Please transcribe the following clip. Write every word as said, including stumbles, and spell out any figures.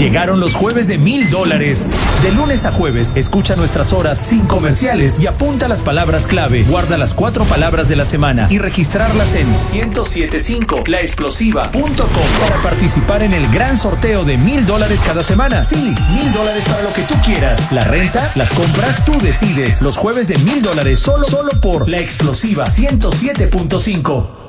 Llegaron los jueves de mil dólares. De lunes a jueves, escucha nuestras horas sin comerciales y apunta las palabras clave. Guarda las cuatro palabras de la semana y registrarlas en ciento siete punto cinco la explosiva punto com para participar en el gran sorteo de mil dólares cada semana. Sí, mil dólares para lo que tú quieras. La renta, las compras, tú decides. Los jueves de mil dólares solo, solo por La Explosiva ciento siete punto cinco.